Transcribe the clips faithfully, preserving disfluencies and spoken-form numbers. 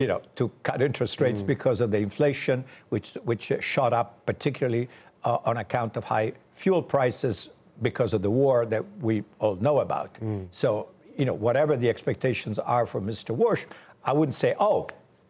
you know, to cut interest rates mm. because of the inflation, which which shot up, particularly uh, on account of high fuel prices because of the war that we all know about. Mm. So, you know, whatever the expectations are for Mister Warsh, I wouldn't say, oh,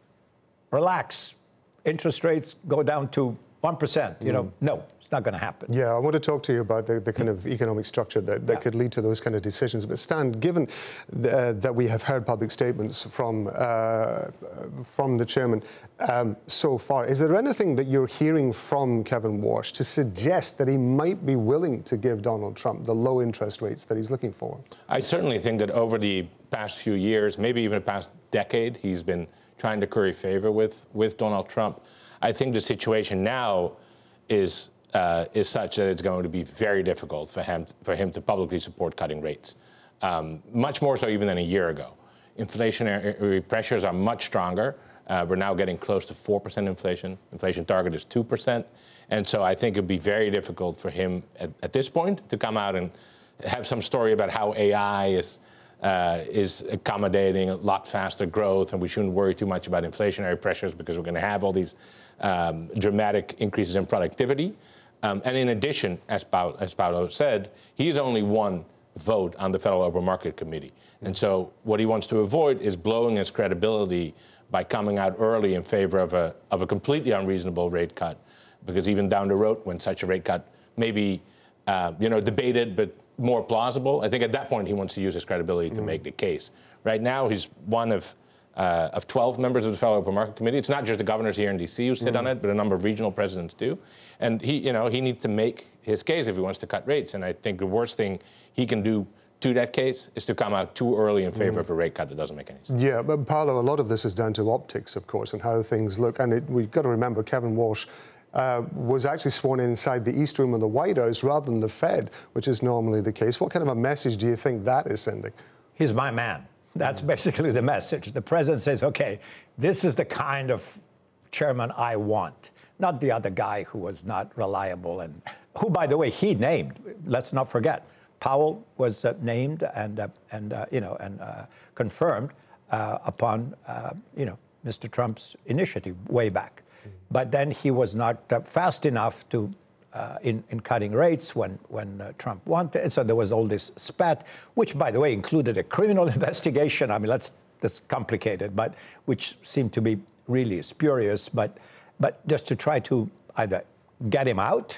relax, interest rates go down to one percent. You mm. know, no, it's not going to happen. Yeah, I want to talk to you about the, the kind of economic structure that, that yeah. could lead to those kind of decisions. But Stan, given the, uh, that we have heard public statements from uh, from the chairman um, so far, is there anything that you're hearing from Kevin Warsh to suggest that he might be willing to give Donald Trump the low interest rates that he's looking for? I certainly think that over the past few years, maybe even the past decade, he's been trying to curry favor with, with Donald Trump. I think the situation now is uh, is such that it's going to be very difficult for him for him to publicly support cutting rates, um, much more so even than a year ago. Inflationary pressures are much stronger. Uh, we're now getting close to four percent inflation. Inflation target is two percent, and so I think it'd be very difficult for him at, at this point to come out and have some story about how A I is. Uh, is accommodating a lot faster growth, and we shouldn't worry too much about inflationary pressures because we're going to have all these um, dramatic increases in productivity. Um, and in addition, as, pa as Paolo said, he's only one vote on the Federal Open Market Committee. And so what he wants to avoid is blowing his credibility by coming out early in favor of a, of a completely unreasonable rate cut, because even down the road, when such a rate cut may be uh, you know, debated, but more plausible, I think at that point he wants to use his credibility to mm. make the case. Right now, he's one of uh, of twelve members of the Federal Open Market Committee. It's not just the governors here in D C who sit mm. on it, but a number of regional presidents do. And he, you know, he needs to make his case if he wants to cut rates. And I think the worst thing he can do to that case is to come out too early in favor mm. of a rate cut that doesn't make any sense. Yeah, but Paolo, a lot of this is down to optics, of course, and how things look. And it, we've got to remember Kevin Warsh Uh, was actually sworn in inside the East Room of the White House rather than the Fed, which is normally the case. What kind of a message do you think that is sending? He's my man. That's basically the message. The president says, okay, this is the kind of chairman I want, not the other guy who was not reliable and who, by the way, he named. Let's not forget, Powell was uh, named and, uh, and uh, you know, and uh, confirmed uh, upon, uh, you know, Mister Trump's initiative way back. But then he was not uh, fast enough to uh, in, in cutting rates when, when uh, Trump wanted. And so there was all this spat, which, by the way, included a criminal investigation. I mean, that's, that's complicated, but which seemed to be really spurious. But, but just to try to either get him out,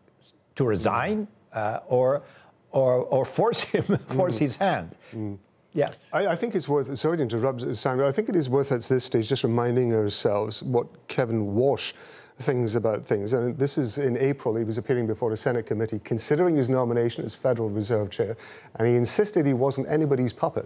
to resign, uh, or, or, or force him, force mm. his hand. Mm. Yes. I, I think it's worth, sorry to interrupt, Sandra, I think it is worth at this stage just reminding ourselves what Kevin Warsh thinks about things. And this is in April, he was appearing before a Senate committee considering his nomination as Federal Reserve Chair, and he insisted he wasn't anybody's puppet.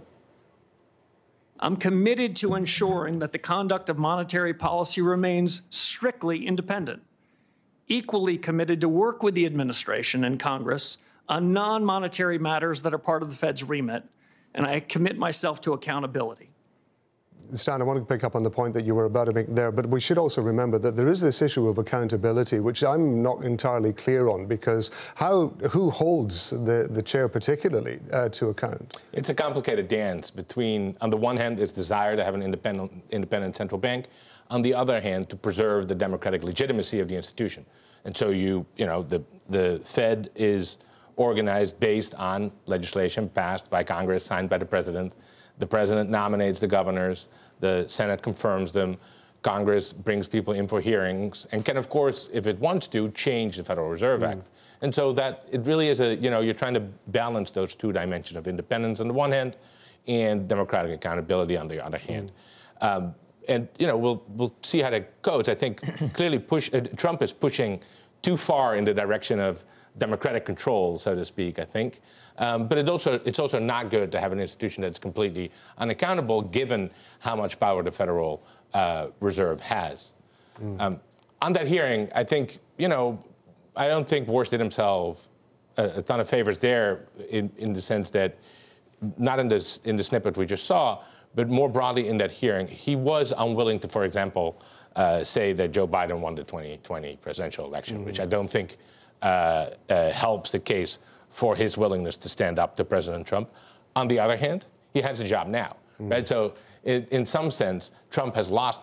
I'm committed to ensuring that the conduct of monetary policy remains strictly independent, equally committed to work with the administration and Congress on non-monetary matters that are part of the Fed's remit, and I commit myself to accountability. Stan, I want to pick up on the point that you were about to make there, but we should also remember that there is this issue of accountability, which I'm not entirely clear on, because how, who holds the, the chair particularly uh, to account? It's a complicated dance between, on the one hand, its desire to have an independent, independent central bank, on the other hand, to preserve the democratic legitimacy of the institution. And so you, you know, the, the Fed is organized based on legislation passed by Congress, signed by the president. The president nominates the governors, the Senate confirms them, Congress brings people in for hearings, and can, of course, if it wants to, change the Federal Reserve mm. Act. And so that, it really is a, you know, you're trying to balance those two dimensions of independence on the one hand and democratic accountability on the other hand. Mm. Um, and, you know, we'll, we'll see how that goes. I think clearly push, uh, Trump is pushing too far in the direction of democratic control, so to speak, I think. Um, but it also, it's also not good to have an institution that's completely unaccountable, given how much power the Federal uh, Reserve has. Mm. Um, on that hearing, I think, you know, I don't think Warsh did himself a, a ton of favors there in, in the sense that, not in, this, in the snippet we just saw, but more broadly in that hearing, he was unwilling to, for example, uh, say that Joe Biden won the twenty twenty presidential election, mm. which I don't think Uh, uh, helps the case for his willingness to stand up to President Trump. On the other hand, he has a job now, mm. right? So in, in some sense, Trump has lost